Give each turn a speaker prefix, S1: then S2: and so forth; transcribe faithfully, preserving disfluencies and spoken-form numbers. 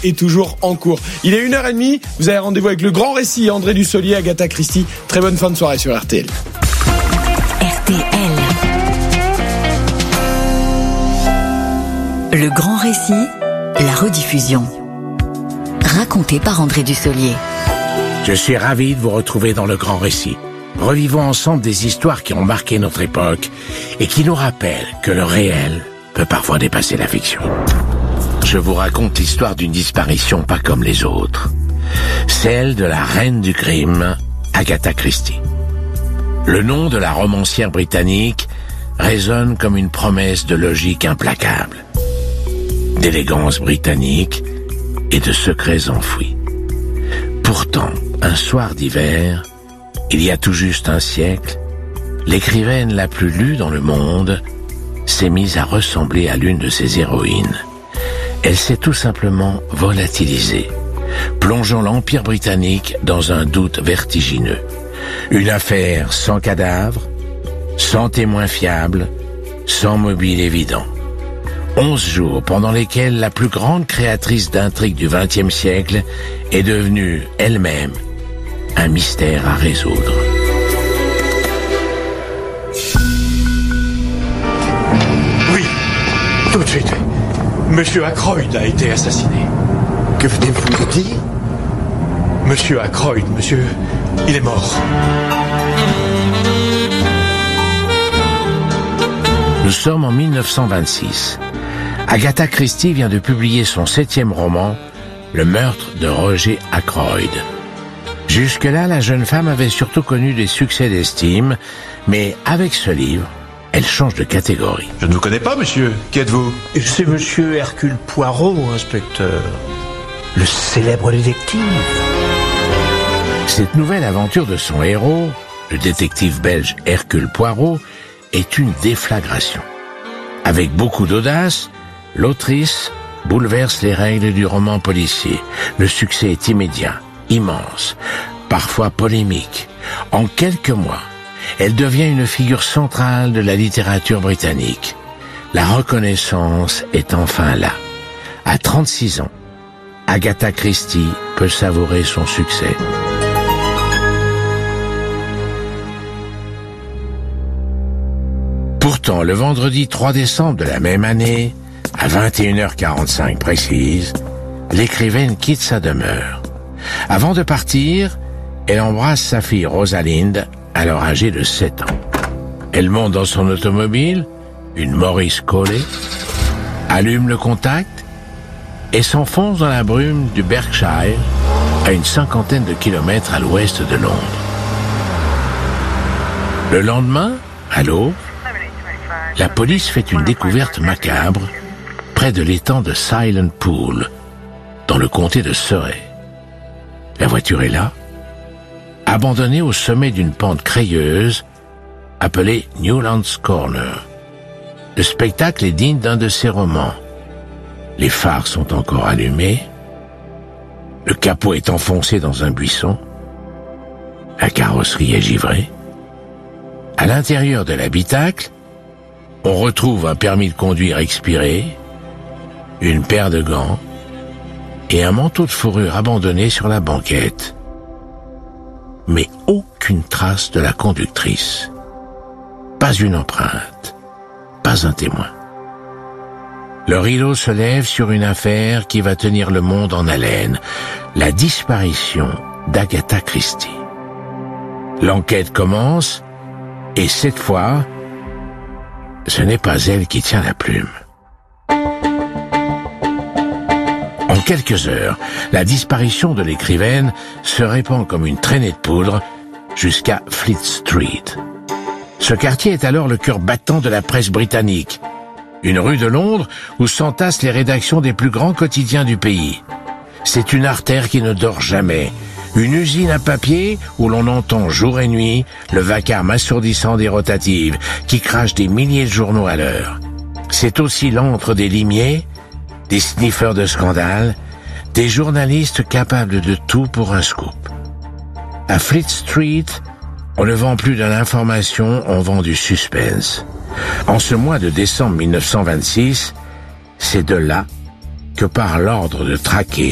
S1: est toujours en cours. Il est une heure trente, vous avez rendez-vous avec le grand récit, André Dussolier, Agatha Christie. Très bonne fin de soirée sur R T L.
S2: R T L. Le grand récit, la rediffusion. Raconté par André Dussolier.
S3: Je suis ravi de vous retrouver dans le grand récit. Revivons ensemble des histoires qui ont marqué notre époque et qui nous rappellent que le réel peut parfois dépasser la fiction. Je vous raconte l'histoire d'une disparition pas comme les autres. Celle de la reine du crime, Agatha Christie. Le nom de la romancière britannique résonne comme une promesse de logique implacable, d'élégance britannique et de secrets enfouis. Pourtant, un soir d'hiver, il y a tout juste un siècle, l'écrivaine la plus lue dans le monde s'est mise à ressembler à l'une de ses héroïnes. Elle s'est tout simplement volatilisée, plongeant l'Empire britannique dans un doute vertigineux. Une affaire sans cadavre, sans témoin fiable, sans mobile évident. Onze jours pendant lesquels la plus grande créatrice d'intrigues du vingtième siècle est devenue elle-même un mystère à résoudre.
S4: Oui, tout de suite. Monsieur Ackroyd a été assassiné.
S5: Que venez-vous de dire?
S4: Monsieur Ackroyd, monsieur, il est mort.
S3: Nous sommes en mille neuf cent vingt-six. Agatha Christie vient de publier son septième roman, Le meurtre de Roger Ackroyd. Jusque-là, la jeune femme avait surtout connu des succès d'estime, mais avec ce livre, elle change de catégorie.
S4: Je ne vous connais pas, monsieur. Qui êtes-vous?
S5: C'est monsieur Hercule Poirot, inspecteur. Le célèbre détective.
S3: Cette nouvelle aventure de son héros, le détective belge Hercule Poirot, est une déflagration. Avec beaucoup d'audace, l'autrice bouleverse les règles du roman policier. Le succès est immédiat, immense, parfois polémique. En quelques mois, elle devient une figure centrale de la littérature britannique. La reconnaissance est enfin là. À trente-six ans, Agatha Christie peut savourer son succès. Pourtant, le vendredi trois décembre de la même année, à vingt et une heures quarante-cinq précise, l'écrivaine quitte sa demeure. Avant de partir, elle embrasse sa fille Rosalind, alors âgée de sept ans. Elle monte dans son automobile, une Morris Coley, allume le contact et s'enfonce dans la brume du Berkshire, à une cinquantaine de kilomètres à l'ouest de Londres. Le lendemain, à l'aube, la police fait une découverte macabre près de l'étang de Silent Pool, dans le comté de Surrey. La voiture est là, abandonnée au sommet d'une pente crayeuse appelée Newlands Corner. Le spectacle est digne d'un de ses romans. Les phares sont encore allumés, le capot est enfoncé dans un buisson, la carrosserie est givrée. À l'intérieur de l'habitacle, on retrouve un permis de conduire expiré, une paire de gants et un manteau de fourrure abandonné sur la banquette. Mais aucune trace de la conductrice. Pas une empreinte, pas un témoin. Le rideau se lève sur une affaire qui va tenir le monde en haleine, la disparition d'Agatha Christie. L'enquête commence et cette fois, ce n'est pas elle qui tient la plume. En quelques heures, la disparition de l'écrivaine se répand comme une traînée de poudre jusqu'à Fleet Street. Ce quartier est alors le cœur battant de la presse britannique. Une rue de Londres où s'entassent les rédactions des plus grands quotidiens du pays. C'est une artère qui ne dort jamais. Une usine à papier où l'on entend jour et nuit le vacarme assourdissant des rotatives qui crachent des milliers de journaux à l'heure. C'est aussi l'antre des limiers, des sniffeurs de scandale, des journalistes capables de tout pour un scoop. À Fleet Street, on ne vend plus de l'information, on vend du suspense. En ce mois de décembre mille neuf cent vingt-six, c'est de là que part l'ordre de traquer